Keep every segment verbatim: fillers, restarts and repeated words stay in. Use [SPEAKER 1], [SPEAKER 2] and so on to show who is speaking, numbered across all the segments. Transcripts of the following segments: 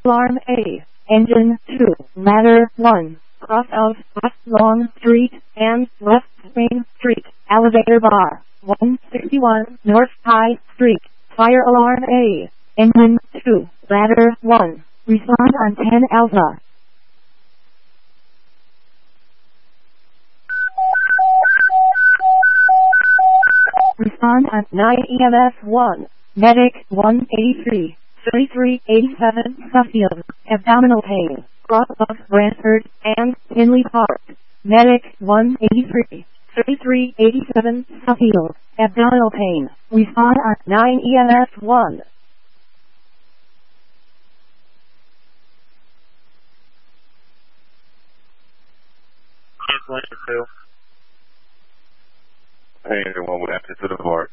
[SPEAKER 1] alarm A. Engine two, ladder one, cross of West Long Street and West Spring Street, elevator bar, one sixty-one North High Street, fire alarm A. Engine two, ladder one, respond on ten Alpha. Respond on nine E M S one, medic one eighty-three, thirty-three eighty-seven, Suffield, abdominal pain, cross of Brantford and Tinley Park, medic one eighty-three, thirty-three eighty-seven, Suffield, abdominal pain, respond on nine E M S one.
[SPEAKER 2] Cancellation two. Hey everyone, we have to to the park.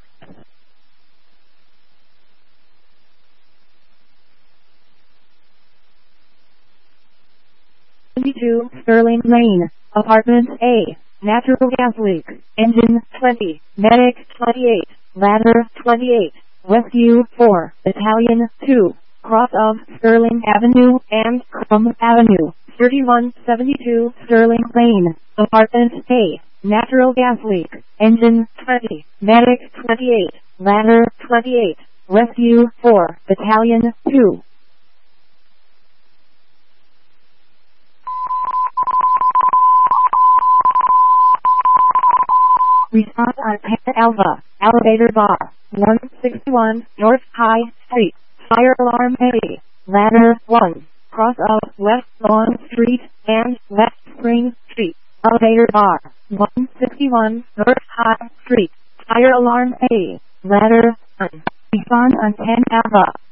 [SPEAKER 1] twenty-two Sterling Lane, apartment A, natural gas leak, engine twenty, medic twenty-eight, ladder twenty-eight, rescue four, battalion two, cross of Sterling Avenue and Crum Avenue, thirty-one seventy-two Sterling Lane, apartment A, natural gas leak, engine twenty, medic twenty-eight, ladder twenty-eight, rescue four, battalion two. Response on ten Alpha, elevator bar, one sixty-one North High Street, fire alarm A, ladder one, cross of West Lawn Street and West Spring Street, elevator bar, one sixty-one North High Street, fire alarm A, ladder one, respond on ten Alpha.